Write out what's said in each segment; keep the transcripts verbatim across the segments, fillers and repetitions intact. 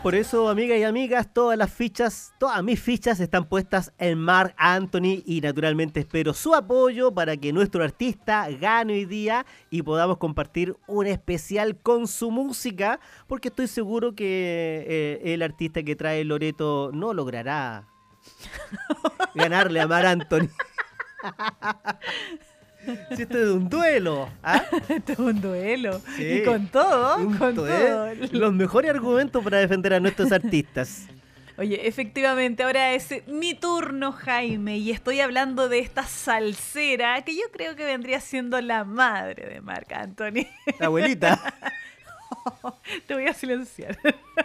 Por eso, amigas y amigas, todas las fichas, todas mis fichas están puestas en Marc Anthony y naturalmente espero su apoyo para que nuestro artista gane hoy día y podamos compartir un especial con su música, porque estoy seguro que eh, el artista que trae Loreto no logrará ganarle a Marc Anthony. Si esto es un duelo, ¿ah? Esto es un duelo. Sí, y con todo, con punto, todo. ¿eh? Los mejores argumentos para defender a nuestros artistas. Oye, efectivamente, ahora es mi turno, Jaime, y estoy hablando de esta salsera que yo creo que vendría siendo la madre de Marc Anthony. La abuelita. Te voy a silenciar.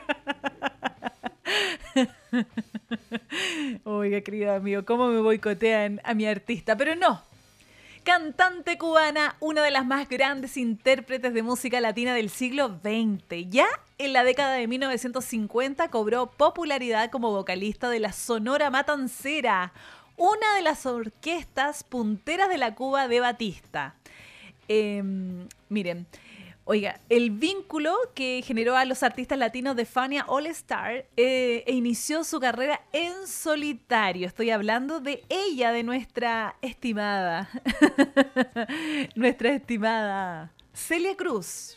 Oiga, querido amigo, ¿cómo me boicotean a mi artista? Pero no. Cantante cubana, una de las más grandes intérpretes de música latina del siglo veinte. Ya en la década de mil novecientos cincuenta cobró popularidad como vocalista de la Sonora Matancera, una de las orquestas punteras de la Cuba de Batista. Eh, miren, oiga, el vínculo que generó a los artistas latinos de Fania All Star eh, e inició su carrera en solitario. Estoy hablando de ella, de nuestra estimada, nuestra estimada Celia Cruz.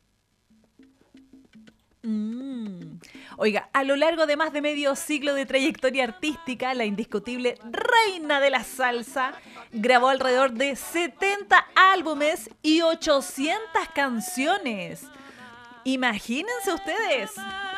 Mm. Oiga, a lo largo de más de medio siglo de trayectoria artística, la indiscutible reina de la salsa grabó alrededor de setenta álbumes y ochocientas canciones. Imagínense ustedes.